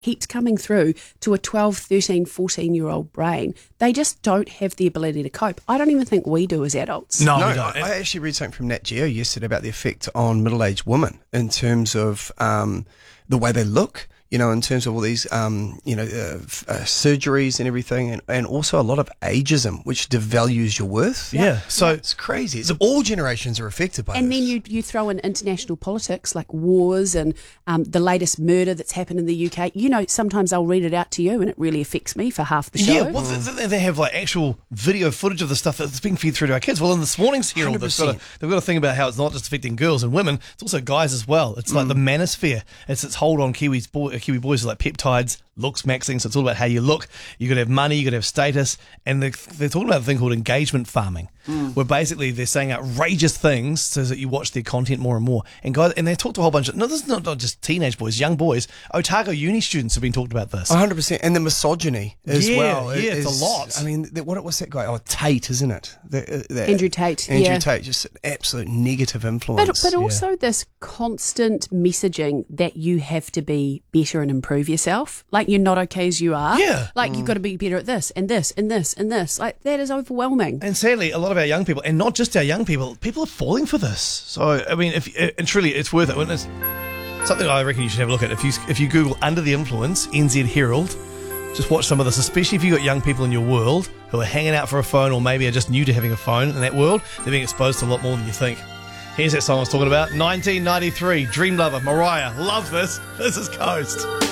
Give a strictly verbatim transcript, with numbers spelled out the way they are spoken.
keeps coming through to a twelve, thirteen, fourteen-year-old brain. They just don't have the ability to cope. I don't even think we do as adults. No, No, we don't. I actually read something from Nat Geo yesterday about the effect on middle-aged women in terms of um, the way they look, you know, in terms of all these, um, you know, uh, f- uh, surgeries and everything, and, and also a lot of ageism, which devalues your worth. Yeah, so It's crazy. It's, all generations are affected by And this. then you you throw in international politics like wars and um, the latest murder that's happened in the U K. You know, sometimes I'll read it out to you and it really affects me for half the show. yeah, well, they, they have like actual video footage of the stuff that's being fed through to our kids. Well, in this morning's Herald, they've got, a, they've got a thing about how it's not just affecting girls and women; it's also guys as well. It's like the manosphere. It's its hold on Kiwis, boy, Kiwi boys, like peptides, looks maxing. So it's all about how you look. You got to have money. You got to have status. And they're, they're talking about a thing called engagement farming, where basically they're saying outrageous things so that you watch their content more and more. And guys, and they talk to a whole bunch of no, this is not, not just teenage boys, young boys. Otago uni students have been talking about this. one hundred percent. And the misogyny as Yeah, well. yeah, it's a is- lot. I mean, the, what was that guy? Oh, Tate, isn't it? The, uh, that- Andrew Tate, Andrew yeah. Tate, just an absolute negative influence. But, but also this constant messaging that you have to be better and improve yourself. Like you're not okay as you are. Yeah. Like you've got to be better at this and this and this and this. Like that is overwhelming. And sadly, a lot of our young people, and not just our young people, people are falling for this. So, I mean, if and truly, it's worth it. When it's something I reckon you should have a look at. If you if you Google Under the Influence, N Z Herald, just watch some of this, especially if you've got young people in your world who are hanging out for a phone or maybe are just new to having a phone in that world. They're being exposed to a lot more than you think. Here's that song I was talking about, nineteen ninety-three, Dream Lover, Mariah. Love this. This is Coast.